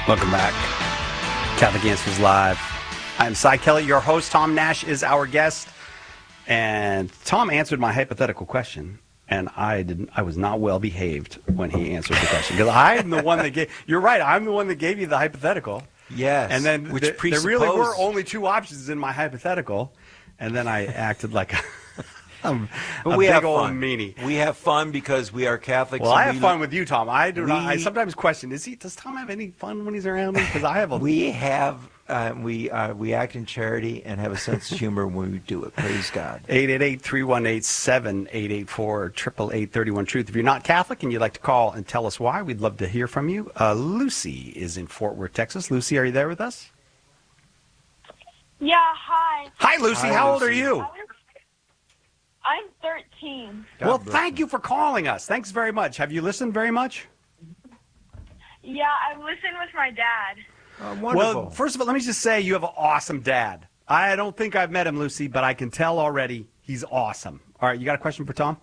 Welcome back. Catholic Answers Live. I'm Cy Kelly, your host. Tom Nash is our guest. And Tom answered my hypothetical question, and I was not well behaved when he answered the question. Because I'm the one that gave, you're right, I'm the one that gave you the hypothetical. Yes. And then which there really were only two options in my hypothetical. And then I acted like a big old meanie. We have fun because we are Catholics. Well, I have fun with you, Tom. I sometimes question, does Tom have any fun when he's around me? Because I have we act in charity and have a sense of humor when we do it. Praise God. 888-318-7884 or 888-31-TRUTH. If you're not Catholic and you'd like to call and tell us why, we'd love to hear from you. Lucy is in Fort Worth, Texas. Lucy, are you there with us? Yeah, hi. Hi, Lucy. Hi, How Lucy. old are you? I'm 13. Well, thank you for calling us. Thanks very much. Have you listened very much? Yeah, I listen with my dad. Wonderful. Well, first of all, let me just say you have an awesome dad. I don't think I've met him, Lucy, but I can tell already he's awesome. All right, you got a question for Tom?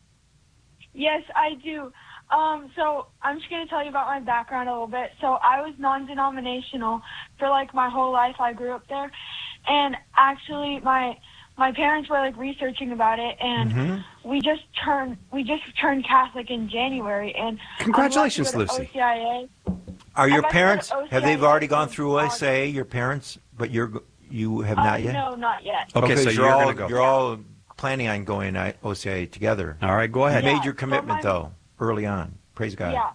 Yes, I do. So I'm just going to tell you about my background a little bit. So I was non-denominational for like my whole life. I grew up there. And actually my parents were like researching about it, and we just turned Catholic in January. And congratulations, Lucy. OCIA. Are your parents, have they already gone through OCIA, your parents, but you have not yet? No, not yet. Okay, so you're going to go. You're all planning on going OCIA together. All right, go ahead. You made your commitment, though, early on. Praise God. Yeah.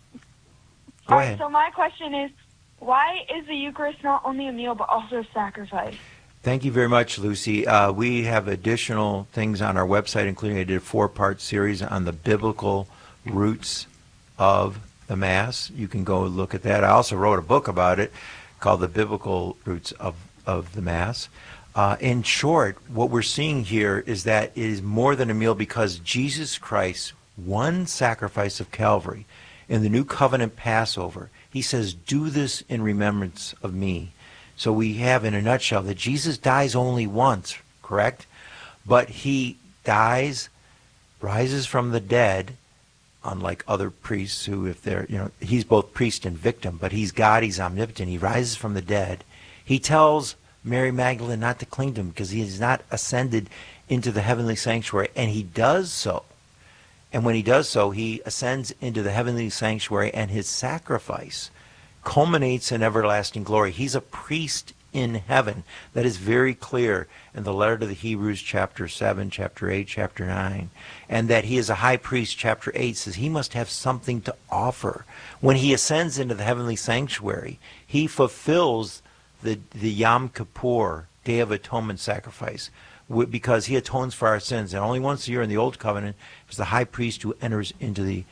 Go ahead. So my question is, why is the Eucharist not only a meal but also a sacrifice? Thank you very much, Lucy. We have additional things on our website, including I did a 4-part series on the biblical roots of the Mass. You can go look at that. I also wrote a book about it called The Biblical Roots of the Mass. In short, what we're seeing here is that it is more than a meal because Jesus Christ, one sacrifice of Calvary, in the New Covenant Passover, he says, do this in remembrance of me. So we have, in a nutshell, that Jesus dies only once, correct? But he dies, rises from the dead, unlike other priests who, if they're, he's both priest and victim, but he's God, he's omnipotent, he rises from the dead. He tells Mary Magdalene not to cling to him because he has not ascended into the heavenly sanctuary, and he does so. And when he does so, he ascends into the heavenly sanctuary, and his sacrifice culminates in everlasting glory. He's a priest in heaven. That is very clear in the letter to the Hebrews, chapter 7, chapter 8, chapter 9. And that he is a high priest, chapter 8, says he must have something to offer. When he ascends into the heavenly sanctuary, he fulfills the Yom Kippur, Day of Atonement sacrifice, because he atones for our sins. And only once a year in the Old Covenant is the high priest who enters into the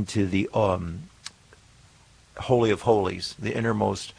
Holy of Holies, the innermost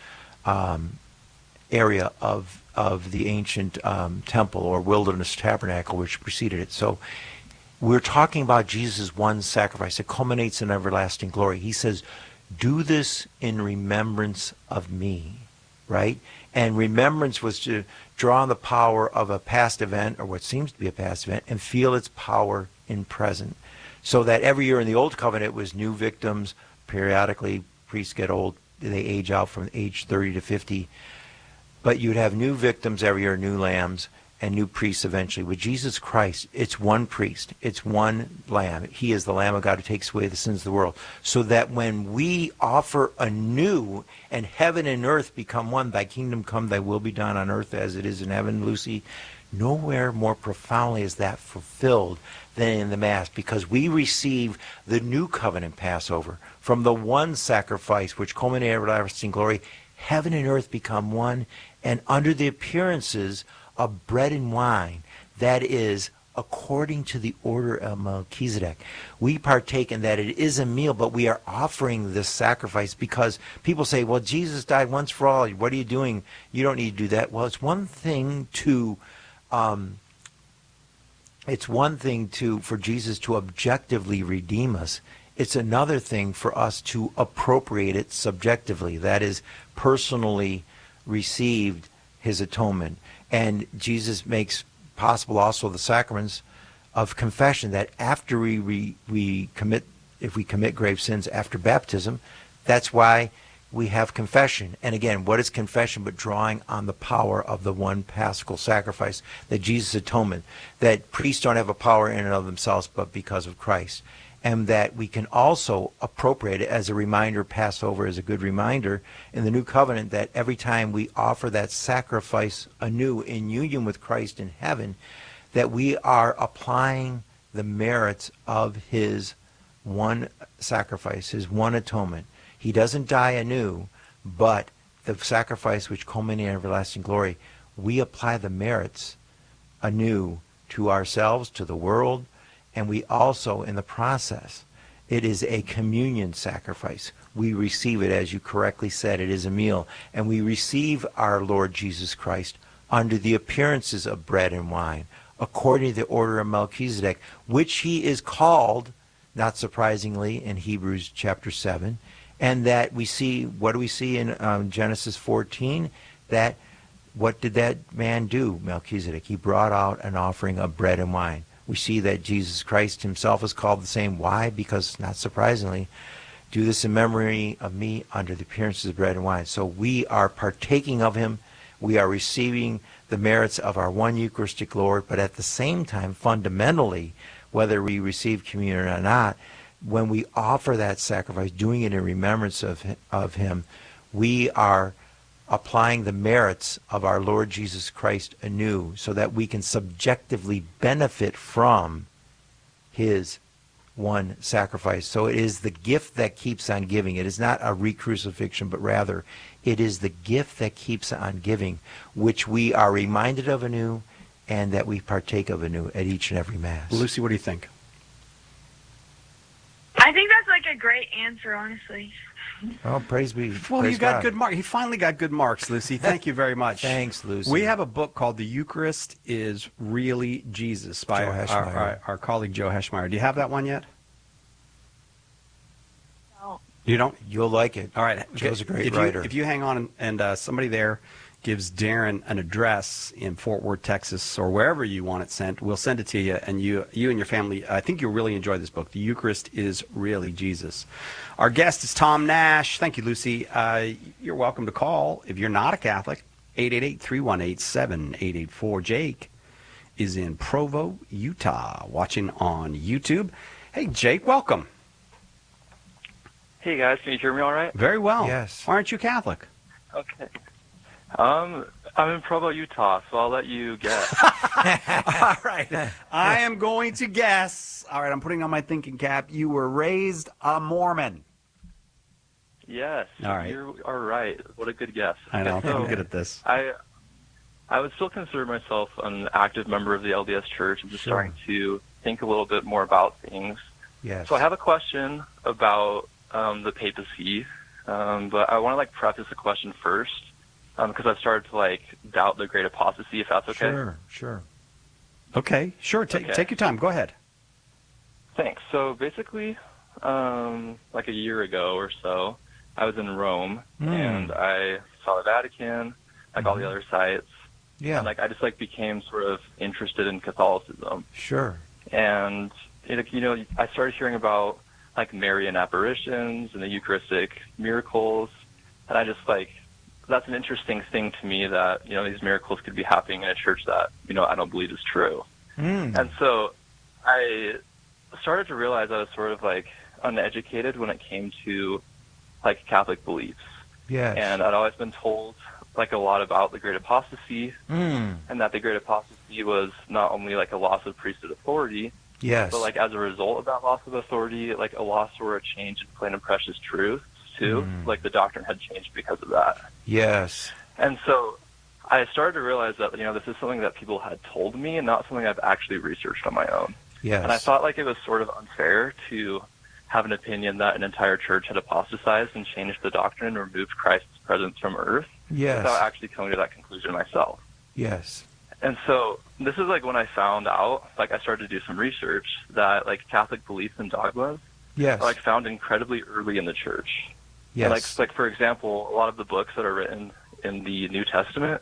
area of the ancient temple or wilderness tabernacle which preceded it. So we're talking about Jesus' one sacrifice. It culminates in everlasting glory. He says, do this in remembrance of me, right? And remembrance was to draw on the power of a past event, or what seems to be a past event, and feel its power in present. So that every year in the Old Covenant it was new victims. Periodically, priests get old, they age out from age 30 to 50. But you'd have new victims every year, new lambs, and new priests eventually. With Jesus Christ, it's one priest, it's one lamb. He is the Lamb of God who takes away the sins of the world. So that when we offer anew and heaven and earth become one, thy kingdom come, thy will be done on earth as it is in heaven, Lucy, nowhere more profoundly is that fulfilled than in the Mass, because we receive the new covenant Passover from the one sacrifice which culminated in everlasting glory. Heaven and earth become one, and under the appearances of bread and wine, that is according to the order of Melchizedek, we partake in that. It is a meal, but we are offering this sacrifice because people say, well, Jesus died once for all. What are you doing? You don't need to do that. Well, it's one thing for Jesus to objectively redeem us. It's another thing for us to appropriate it subjectively. That is, personally received his atonement. And Jesus makes possible also the sacraments of confession, that after we commit grave sins after baptism, that's why we have confession. And again, what is confession but drawing on the power of the one paschal sacrifice, that Jesus' atonement, that priests don't have a power in and of themselves but because of Christ. And that we can also appropriate it as a reminder. Passover is a good reminder in the new covenant that every time we offer that sacrifice anew in union with Christ in heaven, that we are applying the merits of his one sacrifice, his one atonement. He doesn't die anew, but the sacrifice which culminated in everlasting glory, we apply the merits anew to ourselves, to the world, and we also, in the process, it is a communion sacrifice. We receive it, as you correctly said, it is a meal, and we receive our Lord Jesus Christ under the appearances of bread and wine, according to the order of Melchizedek, which he is called, not surprisingly, in Hebrews chapter 7, and that we see, what do we see in Genesis 14? That what did that man do, Melchizedek? He brought out an offering of bread and wine. We see that Jesus Christ himself is called the same. Why? Because, not surprisingly, do this in memory of me under the appearances of bread and wine. So we are partaking of him. We are receiving the merits of our one Eucharistic Lord, but at the same time, fundamentally, whether we receive communion or not, when we offer that sacrifice, doing it in remembrance of him, we are applying the merits of our Lord Jesus Christ anew so that we can subjectively benefit from his one sacrifice. So it is the gift that keeps on giving. It is not a re-crucifixion, but rather it is the gift that keeps on giving, which we are reminded of anew and that we partake of anew at each and every Mass. Lucy, what do you think? I think that's like a great answer, honestly. Oh, praise be. Well, praise you got God. good marks. He finally got good marks, Lucy. Thank you very much. Thanks, Lucy. We have a book called The Eucharist is Really Jesus by Joe Heschmeyer. our colleague Joe Heschmeyer. Do you have that one yet? No. You don't? You'll like it. All right. Joe's a great if writer. If you hang on and somebody there gives Darren an address in Fort Worth, Texas, or wherever you want it sent, we'll send it to you, and you and your family, I think you'll really enjoy this book. The Eucharist is Really Jesus. Our guest is Tom Nash. Thank you, Lucy. You're welcome to call if you're not a Catholic. 888-318-7884. Jake is in Provo, Utah, watching on YouTube. Hey, Jake, welcome. Hey guys, can you hear me all right? Very well. Yes. Why aren't you Catholic? Okay. I'm in Provo, Utah, so I'll let you guess. All right. I am going to guess. All right, I'm putting on my thinking cap. You were raised a Mormon. Yes. All right. You are right. What a good guess. I know. So, I'm good at this. I would still consider myself an active member of the LDS Church. I'm just Sure. starting to think a little bit more about things. Yes. So I have a question about the papacy, but I want to preface the question first because I've started to doubt the Great Apostasy, if that's okay. Sure. Okay, sure. Take your time. Go ahead. Thanks. So basically, like a year ago or so, I was in Rome and I saw the Vatican, all the other sites, Yeah. and I just became sort of interested in Catholicism. Sure. And I started hearing about Marian apparitions and the Eucharistic miracles, and I just that's an interesting thing to me that these miracles could be happening in a church that I don't believe is true. And so I started to realize I was sort of uneducated when it came to Catholic beliefs. Yes. And I'd always been told a lot about the Great Apostasy, and that the Great Apostasy was not only a loss of priesthood authority, Yes. but as a result of that loss of authority, a loss or a change in plain and precious truths too. The doctrine had changed because of that. Yes. And so I started to realize that this is something that people had told me and not something I've actually researched on my own. Yes. And I thought it was sort of unfair to have an opinion that an entire church had apostatized and changed the doctrine and removed Christ's presence from earth Yes. without actually coming to that conclusion myself. Yes. And so this is when I found out, I started to do some research that Catholic beliefs and dogmas Yes. are found incredibly early in the church. Yes. And for example, a lot of the books that are written in the New Testament,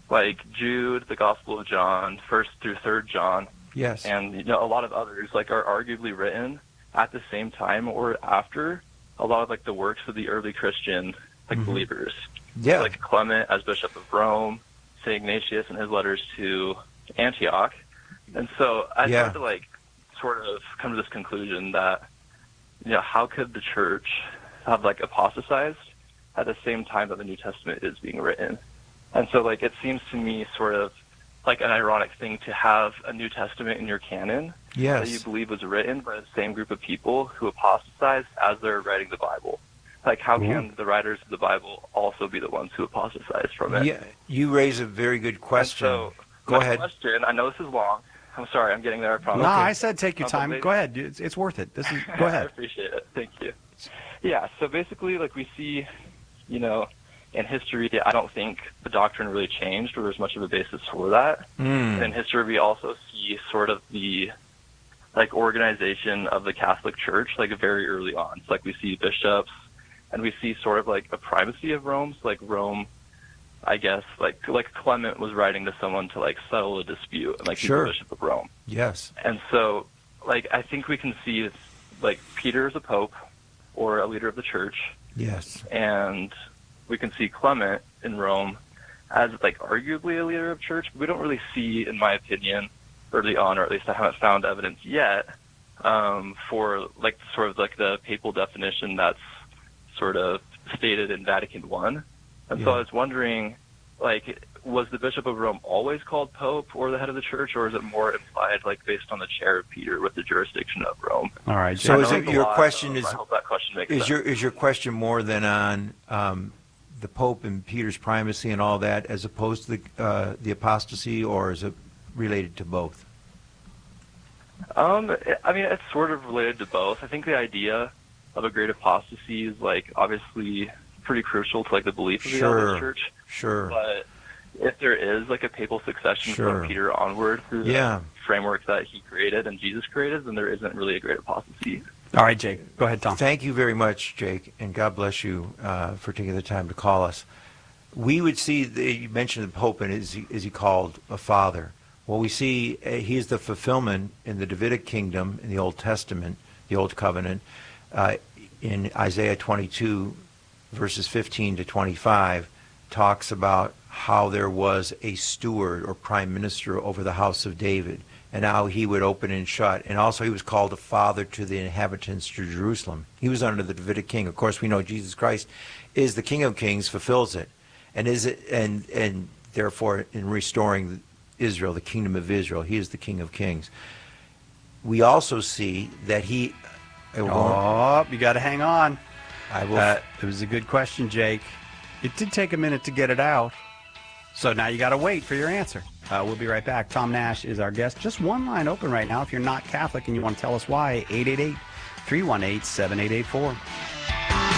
Jude, the Gospel of John, 1st through 3rd John, Yes. and a lot of others are arguably written at the same time or after a lot of the works of the early Christian like believers. Yeah. Like Clement as Bishop of Rome, St. Ignatius in his letters to Antioch. And so I started to like sort of come to this conclusion that, you know, how could the church have like apostatized at the same time that the New Testament is being written? And so like it seems to me sort of like an ironic thing to have a New Testament in your canon that you believe was written by the same group of people who apostatized as they're writing the Bible. Like, how can the writers of the Bible also be the ones who apostatized from it? Yeah, you raise a very good question. So, Go ahead. Question, I know this is long. I'm sorry, I'm getting there, I promise. No, I said take your time. Go ahead. It's worth it. Go ahead. I appreciate it. Thank you. Yeah, so basically, like we see, you know, in history, I don't think the doctrine really changed or there's much of a basis for that. In history, we also see sort of the like organization of the Catholic Church like very early on. It's like we see bishops and we see sort of like a primacy of Rome. So, like Rome, I guess, like Clement was writing to someone to like settle a dispute, and like he's the Bishop of Rome. Yes. And so, like I think we can see it's, like Peter is a pope or a leader of the church. Yes. And we can see Clement in Rome as like arguably a leader of church, but we don't really see, in my opinion, early on, or at least I haven't found evidence yet, for like sort of like the papal definition that's sort of stated in Vatican I. And so I was wondering, like, was the Bishop of Rome always called Pope or the head of the church, or is it more implied, like, based on the chair of Peter with the jurisdiction of Rome? All right. So is it your question I hope that question makes sense. Is your question more than on the Pope and Peter's primacy and all that, as opposed to the apostasy, or is it related to both? I mean, it's sort of related to both. I think the idea of a great apostasy is, like, obviously pretty crucial to, like, the belief of the LDS Church. Sure. But if there is, like, a papal succession from Peter onward through the framework that he created and Jesus created, then there isn't really a great apostasy. All right, Jake. Go ahead, Tom. Thank you very much, Jake, and God bless you for taking the time to call us. We would see, you mentioned the Pope, and is he called a father? Well, we see he is the fulfillment in the Davidic kingdom in the Old Testament, the Old Covenant, in Isaiah 22, verses 15 to 25, talks about how there was a steward or prime minister over the house of David, and how he would open and shut. And also he was called a father to the inhabitants of Jerusalem. He was under the Davidic king. Of course, we know Jesus Christ is the King of Kings, fulfills it, and therefore in restoring Israel, the kingdom of Israel, he is the King of Kings. We also see that he... you got to hang on. I will. It was a good question, Jake. It did take a minute to get it out. So now you got to wait for your answer. We'll be right back. Tom Nash is our guest. Just one line open right now. If you're not Catholic and you want to tell us why, 888-318-7884.